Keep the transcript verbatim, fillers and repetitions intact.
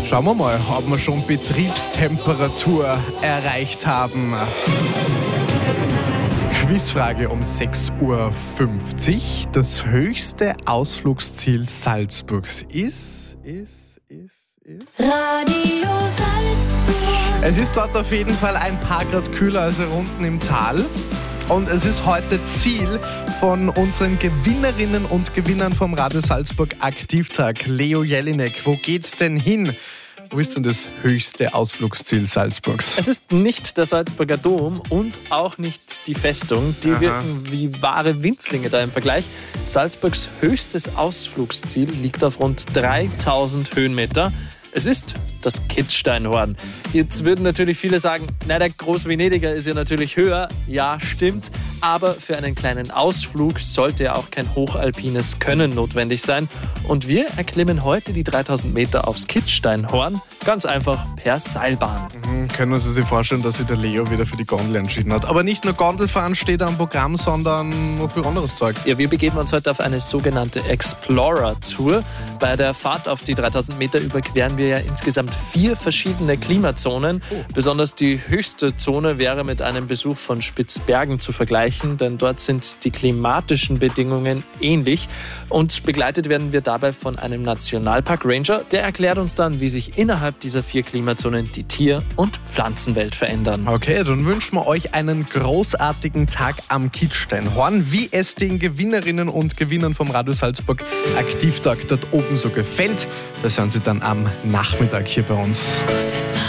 Schauen wir mal, ob wir schon Betriebstemperatur erreicht haben. Quizfrage um sechs Uhr fünfzig. Das höchste Ausflugsziel Salzburgs ist, ist, ist, ist... Radio Salzburg. Es ist dort auf jeden Fall ein paar Grad kühler als hier unten im Tal. Und es ist heute Ziel von unseren Gewinnerinnen und Gewinnern vom Radio Salzburg Aktivtag. Leo Jelinek, wo geht's denn hin? Wo ist denn das höchste Ausflugsziel Salzburgs? Es ist nicht der Salzburger Dom und auch nicht die Festung. Die Aha. wirken wie wahre Winzlinge da im Vergleich. Salzburgs höchstes Ausflugsziel liegt auf rund dreitausend Höhenmeter. Es ist das Kitzsteinhorn. Jetzt würden natürlich viele sagen, na, der Groß-Venediger ist ja natürlich höher. Ja, stimmt. Aber für einen kleinen Ausflug sollte ja auch kein hochalpines Können notwendig sein. Und wir erklimmen heute die dreitausend Meter aufs Kitzsteinhorn ganz einfach per Seilbahn. Mhm, können Sie sich vorstellen, dass sich der Leo wieder für die Gondel entschieden hat. Aber nicht nur Gondelfahren steht am Programm, sondern noch viel anderes Zeug. Ja, wir begeben uns heute auf eine sogenannte Explorer-Tour. Bei der Fahrt auf die dreitausend Meter überqueren wir ja insgesamt vier verschiedene Klimazonen. Oh. Besonders die höchste Zone wäre mit einem Besuch von Spitzbergen zu vergleichen, denn dort sind die klimatischen Bedingungen ähnlich. Und begleitet werden wir dabei von einem Nationalpark-Ranger, der erklärt uns dann, wie sich innerhalb dieser vier Klimazonen die Tier- und Pflanzenwelt verändern. Okay, dann wünschen wir euch einen großartigen Tag am Kitzsteinhorn, wie es den Gewinnerinnen und Gewinnern vom Radio Salzburg Aktivtag dort oben so gefällt. Das hören Sie dann am Nachmittag hier bei uns.